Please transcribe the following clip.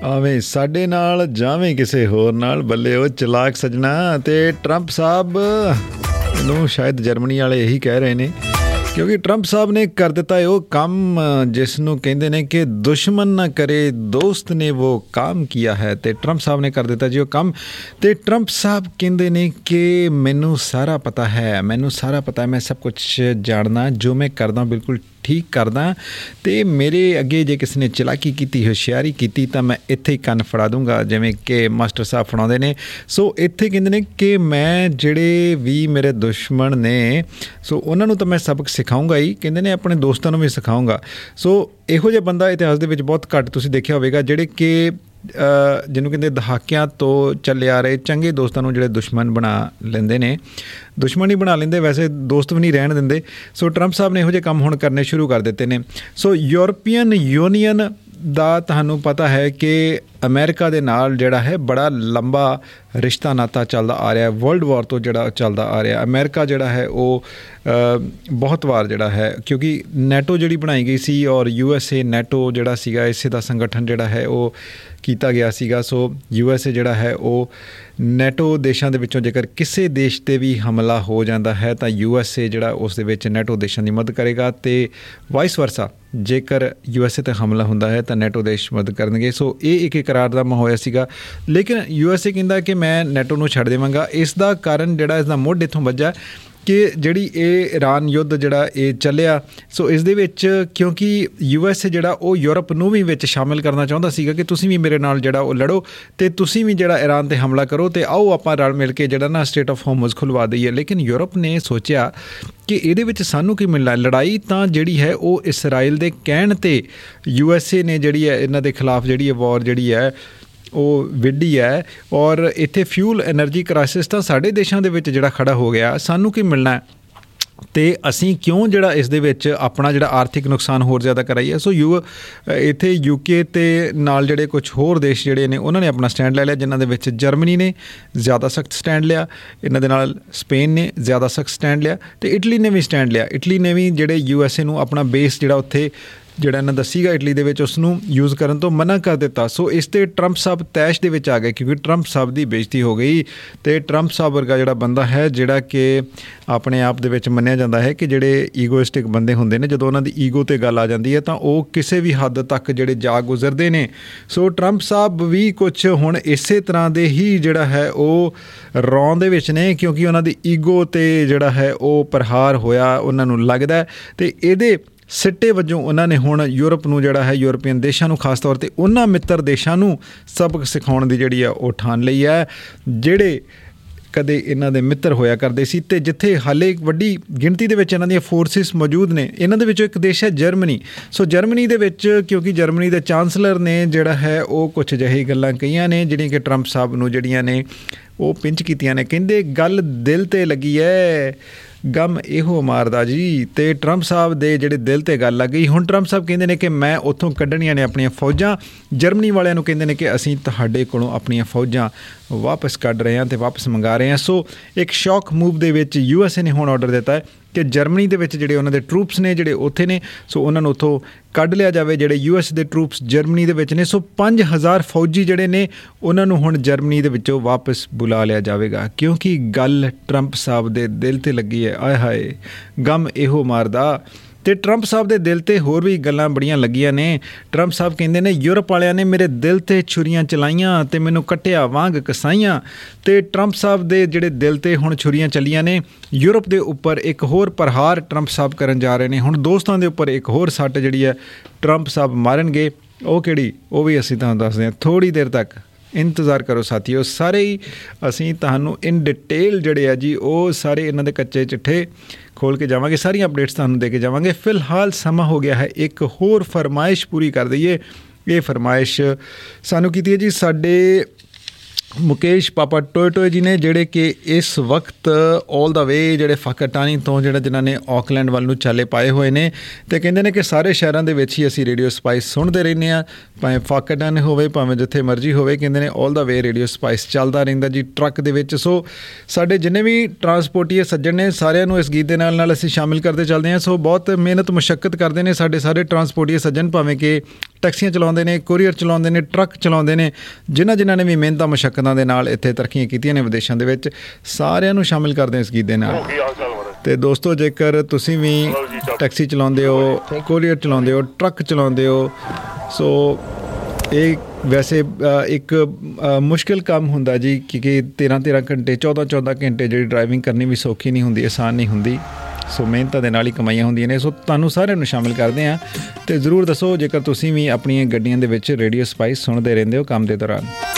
ਆਵੇਂ ਸਾਡੇ ਨਾਲ ਜਾਵੇਂ ਕਿਸੇ ਹੋਰ ਨਾਲ, ਬੱਲੇ ਉਹ ਚਲਾਕ ਸੱਜਣਾ। ਅਤੇ ਟਰੰਪ ਸਾਹਿਬ ਨੂੰ ਸ਼ਾਇਦ ਜਰਮਨੀ ਵਾਲੇ ਇਹੀ ਕਹਿ ਰਹੇ ਨੇ, ਕਿਉਂਕਿ ਟਰੰਪ ਸਾਹਿਬ ਨੇ ਕਰ ਦਿੱਤਾ ਉਹ ਕੰਮ ਜਿਸ ਨੂੰ ਕਹਿੰਦੇ ਨੇ ਕਿ ਦੁਸ਼ਮਣ ਨਾ ਕਰੇ ਦੋਸਤ ਨੇ ਉਹ ਕੰਮ ਕੀਤਾ ਹੈ। ਅਤੇ ਟਰੰਪ ਸਾਹਿਬ ਨੇ ਕਰ ਦਿੱਤਾ ਜੀ ਉਹ ਕੰਮ। ਅਤੇ ਟਰੰਪ ਸਾਹਿਬ ਕਹਿੰਦੇ ਨੇ ਕਿ ਮੈਨੂੰ ਸਾਰਾ ਪਤਾ ਹੈ, ਮੈਨੂੰ ਸਾਰਾ ਪਤਾ ਹੈ, ਮੈਂ ਸਭ ਕੁਛ ਜਾਣਦਾ, ਜੋ ਮੈਂ ਕਰਦਾ ਬਿਲਕੁਲ ਠੀਕ ਕਰਦਾ। ਅਤੇ ਮੇਰੇ ਅੱਗੇ ਜੇ ਕਿਸੇ ਨੇ ਚਲਾਕੀ ਕੀਤੀ, ਹੁਸ਼ਿਆਰੀ ਕੀਤੀ ਤਾਂ ਮੈਂ ਇੱਥੇ ਹੀ ਕੰਨ ਫੜਾ ਦੂੰਗਾ, ਜਿਵੇਂ ਕਿ ਮਾਸਟਰ ਸਾਹਿਬ ਫੜਾਉਂਦੇ ਨੇ। ਸੋ ਇੱਥੇ ਕਹਿੰਦੇ ਨੇ ਕਿ ਮੈਂ ਜਿਹੜੇ ਵੀ ਮੇਰੇ ਦੁਸ਼ਮਣ ਨੇ ਸੋ ਉਹਨਾਂ ਨੂੰ ਤਾਂ ਮੈਂ ਸਬਕ ਸਿਖਾਊਂਗਾ ਹੀ, ਕਹਿੰਦੇ ਨੇ ਆਪਣੇ ਦੋਸਤਾਂ ਨੂੰ ਵੀ ਸਿਖਾਊਂਗਾ। ਸੋ ਇਹੋ ਜਿਹਾ ਬੰਦਾ ਇਤਿਹਾਸ ਦੇ ਵਿੱਚ ਬਹੁਤ ਘੱਟ ਤੁਸੀਂ ਦੇਖਿਆ ਹੋਵੇਗਾ, ਜਿਹੜੇ ਕਿ ਜਿਹਨੂੰ ਕਹਿੰਦੇ ਦਹਾਕਿਆਂ ਤੋਂ ਚੱਲੇ ਆ ਰਹੇ ਚੰਗੇ ਦੋਸਤਾਂ ਨੂੰ ਜਿਹੜੇ ਦੁਸ਼ਮਣ ਬਣਾ ਲੈਂਦੇ ਨੇ, ਦੁਸ਼ਮਣ ਹੀ ਬਣਾ ਲੈਂਦੇ, ਵੈਸੇ ਦੋਸਤ ਵੀ ਨਹੀਂ ਰਹਿਣ ਦਿੰਦੇ। ਸੋ ਟਰੰਪ ਸਾਹਿਬ ਨੇ ਇਹੋ ਜਿਹੇ ਕੰਮ ਹੁਣ ਕਰਨੇ ਸ਼ੁਰੂ ਕਰ ਦਿੱਤੇ ਨੇ। ਸੋ ਯੂਰਪੀਅਨ ਯੂਨੀਅਨ ਦਾ ਤੁਹਾਨੂੰ ਪਤਾ ਹੈ ਕਿ ਅਮਰੀਕਾ ਦੇ ਨਾਲ ਜਿਹੜਾ ਹੈ ਬੜਾ ਲੰਬਾ ਰਿਸ਼ਤਾ ਨਾਤਾ ਚੱਲਦਾ ਆ ਰਿਹਾ, ਵਰਲਡ ਵਾਰ ਤੋਂ ਜਿਹੜਾ ਚੱਲਦਾ ਆ ਰਿਹਾ। ਅਮਰੀਕਾ ਜਿਹੜਾ ਹੈ ਉਹ ਬਹੁਤ ਵਾਰ ਜਿਹੜਾ ਹੈ, ਕਿਉਂਕਿ ਨੈਟੋ ਜਿਹੜੀ ਬਣਾਈ ਗਈ ਸੀ ਔਰ USA ਨੈਟੋ ਜਿਹੜਾ ਸੀਗਾ ਇਸੇ ਦਾ ਸੰਗਠਨ ਜਿਹੜਾ ਹੈ ਉਹ ਕੀਤਾ ਗਿਆ ਸੀਗਾ। ਸੋ USA ਜਿਹੜਾ ਹੈ ਉਹ ਨੈਟੋ ਦੇਸ਼ਾਂ ਦੇ ਵਿੱਚੋਂ ਜੇਕਰ ਕਿਸੇ ਦੇਸ਼ 'ਤੇ ਵੀ ਹਮਲਾ ਹੋ ਜਾਂਦਾ ਹੈ ਤਾਂ USA ਜਿਹੜਾ ਉਸ ਦੇ ਵਿੱਚ ਨੈਟੋ ਦੇਸ਼ਾਂ ਦੀ ਮਦਦ ਕਰੇਗਾ, ਅਤੇ ਵਾਈਸ ਵਰਸਾ ਜੇਕਰ USA 'ਤੇ ਹਮਲਾ ਹੁੰਦਾ ਹੈ ਤਾਂ ਨੈਟੋ ਦੇਸ਼ ਮਦਦ ਕਰਨਗੇ। ਸੋ ਇਹ ਇੱਕ ਇਕਰਾਰਨਾਮਾ ਹੋਇਆ ਸੀਗਾ, ਲੇਕਿਨ USA ਕਹਿੰਦਾ ਕਿ ਮੈਂ ਨੈਟੋ ਨੂੰ ਛੱਡ ਦੇਵਾਂਗਾ। ਇਸ ਦਾ ਕਾਰਨ ਜਿਹੜਾ ਇਸਦਾ ਮੁੱਢ ਇੱਥੋਂ ਵੱਜਾ ਕਿ ਜਿਹੜੀ ਇਹ ਇਰਾਨ ਯੁੱਧ ਜਿਹੜਾ ਇਹ ਚੱਲਿਆ, ਸੋ ਇਸ ਦੇ ਵਿੱਚ ਕਿਉਂਕਿ USA ਜਿਹੜਾ ਉਹ ਯੂਰਪ ਨੂੰ ਵੀ ਵਿੱਚ ਸ਼ਾਮਿਲ ਕਰਨਾ ਚਾਹੁੰਦਾ ਸੀਗਾ ਕਿ ਤੁਸੀਂ ਵੀ ਮੇਰੇ ਨਾਲ ਜਿਹੜਾ ਉਹ ਲੜੋ ਅਤੇ ਤੁਸੀਂ ਵੀ ਜਿਹੜਾ ਇਰਾਨ 'ਤੇ ਹਮਲਾ ਕਰੋ ਅਤੇ ਆਓ ਆਪਾਂ ਰਲ ਮਿਲ ਕੇ ਜਿਹੜਾ ਨਾ ਸਟੇਟ ਆਫ ਹੋਰਮਜ਼ ਖੁਲਵਾ ਦਈਏ। ਲੇਕਿਨ ਯੂਰਪ ਨੇ ਸੋਚਿਆ ਕਿ ਇਹਦੇ ਵਿੱਚ ਸਾਨੂੰ ਕੀ ਮਿਲਣਾ, ਲੜਾਈ ਤਾਂ ਜਿਹੜੀ ਹੈ ਉਹ ਇਸਰਾਈਲ ਦੇ ਕਹਿਣ 'ਤੇ USA ਨੇ ਜਿਹੜੀ ਹੈ ਇਹਨਾਂ ਦੇ ਖਿਲਾਫ ਜਿਹੜੀ ਹੈ ਵਾਰ ਜਿਹੜੀ ਹੈ ਉਹ ਵਿੱਢੀ ਹੈ। ਔਰ ਇੱਥੇ ਫਿਊਲ ਐਨਰਜੀ ਕ੍ਰਾਈਸਿਸ ਤਾਂ ਸਾਡੇ ਦੇਸ਼ਾਂ ਦੇ ਵਿੱਚ ਜਿਹੜਾ ਖੜਾ ਹੋ ਗਿਆ, ਸਾਨੂੰ ਕੀ ਮਿਲਣਾ ਅਤੇ ਅਸੀਂ ਕਿਉਂ ਜਿਹੜਾ ਇਸ ਦੇ ਵਿੱਚ ਆਪਣਾ ਜਿਹੜਾ ਆਰਥਿਕ ਨੁਕਸਾਨ ਹੋਰ ਜ਼ਿਆਦਾ ਕਰਾਈਏ। ਸੋ ਇੱਥੇ UK ਅਤੇ ਨਾਲ ਜਿਹੜੇ ਕੁਛ ਹੋਰ ਦੇਸ਼ ਜਿਹੜੇ ਨੇ ਉਹਨਾਂ ਨੇ ਆਪਣਾ ਸਟੈਂਡ ਲੈ ਲਿਆ, ਜਿਨ੍ਹਾਂ ਦੇ ਵਿੱਚ ਜਰਮਨੀ ਨੇ ਜ਼ਿਆਦਾ ਸਖਤ ਸਟੈਂਡ ਲਿਆ, ਇਹਨਾਂ ਦੇ ਨਾਲ ਸਪੇਨ ਨੇ ਜ਼ਿਆਦਾ ਸਖਤ ਸਟੈਂਡ ਲਿਆ, ਅਤੇ ਇਟਲੀ ਨੇ ਵੀ ਸਟੈਂਡ ਲਿਆ। ਇਟਲੀ ਨੇ ਵੀ ਜਿਹੜੇ USA ਨੂੰ ਆਪਣਾ ਬੇਸ ਜਿਹੜਾ ਉੱਥੇ ਜਿਹੜਾ ਇਹਨਾਂ ਦਾ ਸੀਗਾ ਇਟਲੀ ਦੇ ਵਿੱਚ ਉਸ ਨੂੰ ਯੂਜ਼ ਕਰਨ ਤੋਂ ਮਨਾ ਕਰ ਦਿੱਤਾ। ਸੋ ਇਸ 'ਤੇ ਟਰੰਪ ਸਾਹਿਬ ਤੈਸ਼ ਦੇ ਵਿੱਚ ਆ ਗਏ, ਕਿਉਂਕਿ ਟਰੰਪ ਸਾਹਿਬ ਦੀ ਬੇਇੱਜ਼ਤੀ ਹੋ ਗਈ। ਅਤੇ ਟਰੰਪ ਸਾਹਿਬ ਵਰਗਾ ਜਿਹੜਾ ਬੰਦਾ ਹੈ, ਜਿਹੜਾ ਕਿ ਆਪਣੇ ਆਪ ਦੇ ਵਿੱਚ ਮੰਨਿਆ ਜਾਂਦਾ ਹੈ ਕਿ ਜਿਹੜੇ ਈਗੋਇਸਟਿਕ ਬੰਦੇ ਹੁੰਦੇ ਨੇ, ਜਦੋਂ ਉਹਨਾਂ ਦੀ ਈਗੋ 'ਤੇ ਗੱਲ ਆ ਜਾਂਦੀ ਹੈ ਤਾਂ ਉਹ ਕਿਸੇ ਵੀ ਹੱਦ ਤੱਕ ਜਿਹੜੇ ਜਾ ਗੁਜ਼ਰਦੇ ਨੇ। ਸੋ ਟਰੰਪ ਸਾਹਿਬ ਵੀ ਕੁਛ ਹੁਣ ਇਸੇ ਤਰ੍ਹਾਂ ਦੇ ਹੀ ਜਿਹੜਾ ਹੈ ਉਹ ਰੌਂ ਦੇ ਵਿੱਚ ਨੇ, ਕਿਉਂਕਿ ਉਹਨਾਂ ਦੀ ਈਗੋ 'ਤੇ ਜਿਹੜਾ ਹੈ ਉਹ ਪ੍ਰਹਾਰ ਹੋਇਆ ਉਹਨਾਂ ਨੂੰ ਲੱਗਦਾ। ਅਤੇ ਇਹਦੇ ਸਿੱਟੇ ਵਜੋਂ ਉਹਨਾਂ ਨੇ ਹੁਣ ਯੂਰਪ ਨੂੰ ਜਿਹੜਾ ਹੈ, ਯੂਰਪੀਅਨ ਦੇਸ਼ਾਂ ਨੂੰ ਖਾਸ ਤੌਰ 'ਤੇ ਉਹਨਾਂ ਮਿੱਤਰ ਦੇਸ਼ਾਂ ਨੂੰ ਸਬਕ ਸਿਖਾਉਣ ਦੀ ਜਿਹੜੀ ਆ ਉਹ ਠਾਣ ਲਈ ਹੈ, ਜਿਹੜੇ ਕਦੇ ਇਹਨਾਂ ਦੇ ਮਿੱਤਰ ਹੋਇਆ ਕਰਦੇ ਸੀ ਅਤੇ ਜਿੱਥੇ ਹਾਲੇ ਇੱਕ ਵੱਡੀ ਗਿਣਤੀ ਦੇ ਵਿੱਚ ਇਹਨਾਂ ਦੀਆਂ ਫੋਰਸਿਸ ਮੌਜੂਦ ਨੇ। ਇਹਨਾਂ ਦੇ ਵਿੱਚੋਂ ਇੱਕ ਦੇਸ਼ ਹੈ ਜਰਮਨੀ। ਸੋ ਜਰਮਨੀ ਦੇ ਵਿੱਚ ਕਿਉਂਕਿ ਜਰਮਨੀ ਦੇ ਚਾਂਸਲਰ ਨੇ ਜਿਹੜਾ ਹੈ ਉਹ ਕੁਛ ਅਜਿਹੀ ਗੱਲਾਂ ਕਹੀਆਂ ਨੇ ਜਿਹੜੀਆਂ ਕਿ ਟਰੰਪ ਸਾਹਿਬ ਨੂੰ ਜਿਹੜੀਆਂ ਨੇ ਉਹ ਪਿੰਚ ਕੀਤੀਆਂ ਨੇ। ਕਹਿੰਦੇ ਗੱਲ ਦਿਲ 'ਤੇ ਲੱਗੀ ਹੈ, ਗਮ ਇਹੋ ਮਾਰਦਾ ਜੀ। ਅਤੇ ਟਰੰਪ ਸਾਹਿਬ ਦੇ ਜਿਹੜੇ ਦਿਲ 'ਤੇ ਗੱਲ ਲੱਗ ਗਈ। ਹੁਣ ਟਰੰਪ ਸਾਹਿਬ ਕਹਿੰਦੇ ਨੇ ਕਿ ਮੈਂ ਉੱਥੋਂ ਕੱਢਣੀਆਂ ਨੇ ਆਪਣੀਆਂ ਫੌਜਾਂ। ਜਰਮਨੀ ਵਾਲਿਆਂ ਨੂੰ ਕਹਿੰਦੇ ਨੇ ਕਿ ਅਸੀਂ ਤੁਹਾਡੇ ਕੋਲੋਂ ਆਪਣੀਆਂ ਫੌਜਾਂ ਵਾਪਸ ਕੱਢ ਰਹੇ ਹਾਂ ਅਤੇ ਵਾਪਸ ਮੰਗਾ ਰਹੇ ਹਾਂ। ਸੋ ਇੱਕ ਸ਼ੌਕ ਮੂਵ ਦੇ ਵਿੱਚ USA ਨੇ ਹੁਣ ਆਰਡਰ ਦਿੱਤਾ ਹੈ ਕਿ ਜਰਮਨੀ ਦੇ ਵਿੱਚ ਜਿਹੜੇ ਉਹਨਾਂ ਦੇ ਟਰੂਪਸ ਨੇ ਜਿਹੜੇ ਉੱਥੇ ਨੇ, ਸੋ ਉਹਨਾਂ ਨੂੰ ਉੱਥੋਂ ਕੱਢ ਲਿਆ ਜਾਵੇ, ਜਿਹੜੇ US ਦੇ ਟਰੂਪਸ ਜਰਮਨੀ ਦੇ ਵਿੱਚ ਨੇ। ਸੋ 5000 ਫੌਜੀ ਜਿਹੜੇ ਨੇ ਉਹਨਾਂ ਨੂੰ ਹੁਣ ਜਰਮਨੀ ਦੇ ਵਿੱਚੋਂ ਵਾਪਸ ਬੁਲਾ ਲਿਆ ਜਾਵੇਗਾ, ਕਿਉਂਕਿ ਗੱਲ ਟਰੰਪ ਸਾਹਿਬ ਦੇ ਦਿਲ 'ਤੇ ਲੱਗੀ ਹੈ। ਆਏ ਹਾਏ, ਗਮ ਇਹੋ ਮਾਰਦਾ। ਅਤੇ ਟਰੰਪ ਸਾਹਿਬ ਦੇ ਦਿਲ 'ਤੇ ਹੋਰ ਵੀ ਗੱਲਾਂ ਬੜੀਆਂ ਲੱਗੀਆਂ ਨੇ। ਟਰੰਪ ਸਾਹਿਬ ਕਹਿੰਦੇ ਨੇ ਯੂਰਪ ਵਾਲਿਆਂ ਨੇ ਮੇਰੇ ਦਿਲ 'ਤੇ ਛੁਰੀਆਂ ਚਲਾਈਆਂ ਅਤੇ ਮੈਨੂੰ ਕੱਟਿਆ ਵਾਂਗ ਕਸਾਈਆਂ। ਅਤੇ ਟਰੰਪ ਸਾਹਿਬ ਦੇ ਜਿਹੜੇ ਦਿਲ 'ਤੇ ਹੁਣ ਛੁਰੀਆਂ ਚੱਲੀਆਂ ਨੇ, ਯੂਰਪ ਦੇ ਉੱਪਰ ਇੱਕ ਹੋਰ ਪ੍ਰਹਾਰ ਟਰੰਪ ਸਾਹਿਬ ਕਰਨ ਜਾ ਰਹੇ ਨੇ। ਹੁਣ ਦੋਸਤਾਂ ਦੇ ਉੱਪਰ ਇੱਕ ਹੋਰ ਸੱਟ ਜਿਹੜੀ ਹੈ ਟਰੰਪ ਸਾਹਿਬ ਮਾਰਨਗੇ। ਉਹ ਕਿਹੜੀ, ਉਹ ਵੀ ਅਸੀਂ ਤੁਹਾਨੂੰ ਦੱਸਦੇ ਹਾਂ ਥੋੜ੍ਹੀ ਦੇਰ ਤੱਕ। ਇੰਤਜ਼ਾਰ ਕਰੋ ਸਾਥੀਓ, ਸਾਰੇ ਹੀ ਅਸੀਂ ਤੁਹਾਨੂੰ ਇਨ ਡਿਟੇਲ ਜਿਹੜੇ ਆ ਜੀ ਉਹ ਸਾਰੇ ਇਹਨਾਂ ਦੇ ਕੱਚੇ ਚਿੱਠੇ ਖੋਲ੍ਹ ਕੇ ਜਾਵਾਂਗੇ, ਸਾਰੀਆਂ ਅਪਡੇਟਸ ਤੁਹਾਨੂੰ ਦੇ ਕੇ ਜਾਵਾਂਗੇ। ਫਿਲਹਾਲ ਸਮਾਂ ਹੋ ਗਿਆ ਹੈ ਇੱਕ ਹੋਰ ਫਰਮਾਇਸ਼ ਪੂਰੀ ਕਰ ਦਈਏ। ਇਹ ਫਰਮਾਇਸ਼ ਸਾਨੂੰ ਕੀਤੀ ਹੈ ਜੀ ਸਾਡੇ ਮੁਕੇਸ਼ ਪਾਪਾ ਟੋਏ ਟੋਏ ਜੀ ਨੇ, ਜਿਹੜੇ ਕਿ ਇਸ ਵਕਤ ਆਲ ਦਾ ਵੇ ਜਿਹੜੇ ਫਾਕਟਾਨੀ ਤੋਂ ਜਿਨ੍ਹਾਂ ਨੇ ਆਕਲੈਂਡ ਵੱਲ ਨੂੰ ਚਾਲੇ ਪਾਏ ਹੋਏ ਨੇ, ਅਤੇ ਕਹਿੰਦੇ ਨੇ ਕਿ ਸਾਰੇ ਸ਼ਹਿਰਾਂ ਦੇ ਵਿੱਚ ਹੀ ਅਸੀਂ ਰੇਡੀਓ ਸਪਾਈਸ ਸੁਣਦੇ ਰਹਿੰਦੇ ਹਾਂ, ਭਾਵੇਂ ਫਾਕਟਾਨ ਹੋਵੇ ਭਾਵੇਂ ਜਿੱਥੇ ਮਰਜ਼ੀ ਹੋਵੇ। ਕਹਿੰਦੇ ਨੇ ਆਲ ਦਾ ਵੇ ਰੇਡੀਓ ਸਪਾਈਸ ਚੱਲਦਾ ਰਹਿੰਦਾ ਜੀ ਟਰੱਕ ਦੇ ਵਿੱਚ। ਸੋ ਸਾਡੇ ਜਿੰਨੇ ਵੀ ਟਰਾਂਸਪੋਰਟੀਏ ਸੱਜਣ ਨੇ ਸਾਰਿਆਂ ਨੂੰ ਇਸ ਗੀਤ ਦੇ ਨਾਲ ਅਸੀਂ ਸ਼ਾਮਿਲ ਕਰਦੇ ਚੱਲਦੇ ਹਾਂ। ਸੋ ਬਹੁਤ ਮਿਹਨਤ ਮੁਸ਼ੱਕਤ ਕਰਦੇ ਨੇ ਸਾਡੇ ਸਾਰੇ ਟਰਾਂਸਪੋਰਟੀਏ ਸੱਜਣ, ਭਾਵੇਂ ਕਿ ਟੈਕਸੀਆਂ ਚਲਾਉਂਦੇ ਨੇ, ਕੋਰੀਅਰ ਚਲਾਉਂਦੇ ਨੇ, ਟਰੱਕ ਚਲਾਉਂਦੇ ਨੇ, ਜਿਨ੍ਹਾਂ ਨੇ ਵੀ ਮਿਹਨਤਾਂ ਮੁਸ਼ੱਕਤਾਂ ਦੇ ਨਾਲ ਇੱਥੇ ਤਰੱਕੀਆਂ ਕੀਤੀਆਂ ਨੇ ਵਿਦੇਸ਼ਾਂ ਦੇ ਵਿੱਚ, ਸਾਰਿਆਂ ਨੂੰ ਸ਼ਾਮਿਲ ਕਰਦੇ ਇਸ ਗੀਤ ਦੇ ਨਾਲ। ਅਤੇ ਦੋਸਤੋ, ਜੇਕਰ ਤੁਸੀਂ ਵੀ ਟੈਕਸੀ ਚਲਾਉਂਦੇ ਹੋ, ਕੋਰੀਅਰ ਚਲਾਉਂਦੇ ਹੋ, ਟਰੱਕ ਚਲਾਉਂਦੇ ਹੋ, ਸੋ ਇਹ ਵੈਸੇ ਇੱਕ ਮੁਸ਼ਕਿਲ ਕੰਮ ਹੁੰਦਾ ਜੀ, ਕਿਉਂਕਿ 13 ਘੰਟੇ 14 ਘੰਟੇ ਜਿਹੜੀ ਡਰਾਈਵਿੰਗ ਕਰਨੀ ਵੀ ਸੌਖੀ ਨਹੀਂ ਹੁੰਦੀ, ਆਸਾਨ ਨਹੀਂ ਹੁੰਦੀ। ਸੋ ਮਿਹਨਤਾਂ ਦੇ ਨਾਲ ਹੀ ਕਮਾਈਆਂ ਹੁੰਦੀਆਂ ਨੇ। ਸੋ ਤੁਹਾਨੂੰ ਸਾਰਿਆਂ ਨੂੰ ਸ਼ਾਮਿਲ ਕਰਦੇ ਹਾਂ ਅਤੇ ਜ਼ਰੂਰ ਦੱਸੋ ਜੇਕਰ ਤੁਸੀਂ ਵੀ ਆਪਣੀਆਂ ਗੱਡੀਆਂ ਦੇ ਵਿੱਚ ਰੇਡੀਓ ਸਪਾਈਸ ਸੁਣਦੇ ਰਹਿੰਦੇ ਹੋ ਕੰਮ ਦੇ ਦੌਰਾਨ।